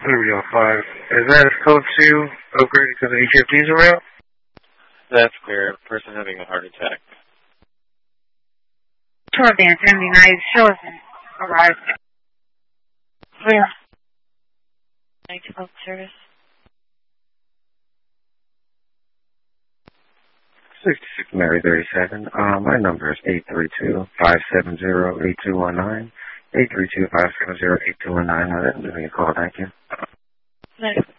305. Is that code 2 upgraded because the E15s are out? That's clear. Person having a heart attack. Tour Band 79 shows arrived. Clear. 912 service. 66 Mary 37. My number is 832-570-8219. 832-570-8219. Let me call. Thank you. Nice.